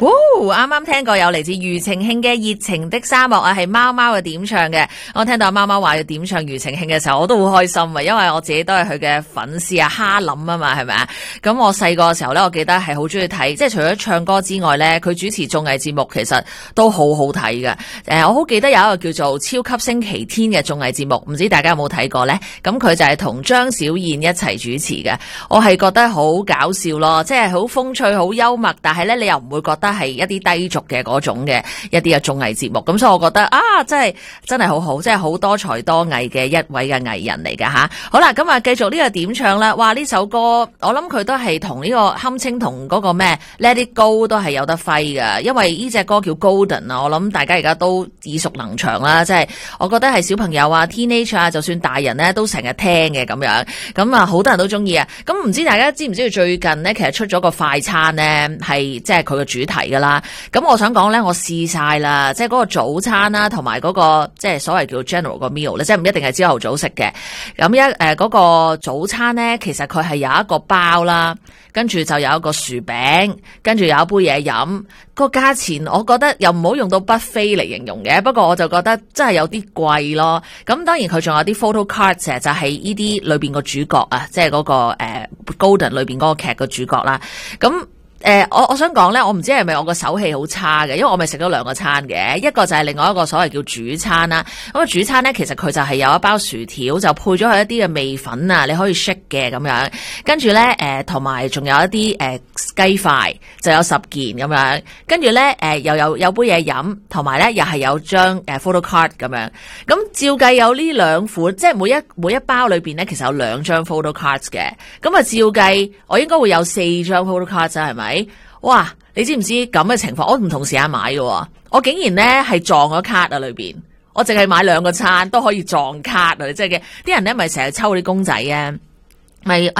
啱啱聽過有嚟自庾澄慶嘅《熱情的沙漠》啊，係貓貓嘅點唱嘅。我聽到貓貓話要點唱庾澄慶嘅時候，我都好開心啊，因為我自己都係佢嘅粉絲啊，哈林啊嘛，係咪啊？咁我細個嘅時候咧，我記得係好中意睇，即係除咗唱歌之外咧，佢主持綜藝節目其實都好好睇嘅。我好記得有一個叫做《超級星期天》嘅綜藝節目，唔知大家有冇睇過咧？咁佢就係同張小燕一齊主持嘅，我係覺得好搞笑咯，即係好風趣、好幽默，但係咧你又唔會覺得係一啲低俗嘅嗰種嘅一啲嘅綜藝節目，咁所以我覺得啊，真係好好，即係好多才多藝嘅一位嘅藝人嚟㗎吓。好啦，咁啊繼續呢個點唱啦。哇，呢首歌我諗佢都係同呢個堪稱同嗰個咩 Let It Go 都係有得揮㗎，因為呢隻歌叫 Golden 啊，我諗大家而家都耳熟能詳啦，即係我覺得係小朋友啊 teenage 啊，就算大人咧都成日聽嘅咁樣，咁啊好多人都中意啊。咁唔知大家知唔知道最近咧其實出咗個快餐咧係即係佢嘅主題噶啦。咁我想講咧，我試晒啦，即係嗰個早餐啦，同埋嗰個即係所謂叫 general 個 meal 咧，即係唔一定係朝頭早食嘅。咁嗰個早餐咧，其實佢係有一個包啦，跟住就有一個薯餅，跟住有一杯嘢飲。個價錢我覺得又唔好用到 buffet 嚟形容嘅，不過我就覺得真係有啲貴咯。咁當然佢仲有啲 photo cards 就係呢啲裏邊個主角啊，即係嗰個Golden 裏邊嗰個劇個主角啦。咁我想講咧，我唔知係咪我個手氣好差嘅，因為我咪食咗兩個餐嘅，一個就係另外一個所謂叫主餐啦。咁個主餐咧，其實佢就係有一包薯條，就配咗佢一啲嘅味粉啊，你可以 shake 嘅咁樣。跟住咧，同埋仲有一啲雞塊，就有10件咁樣。跟住咧，又有杯嘢飲，同埋咧又係有張photo card 咁樣。咁照計有呢兩款，即係每一包裏邊咧，其實有2張 photo cards 嘅。咁啊，照計我應該會有4張 photo cards 係咪？哇！你知唔知咁嘅情況？我唔同時間買嘅，我竟然咧係撞咗卡啊！裏邊我淨係買2個餐都可以撞卡啊！即係嘅啲人咧，咪成日抽啲公仔啊，咪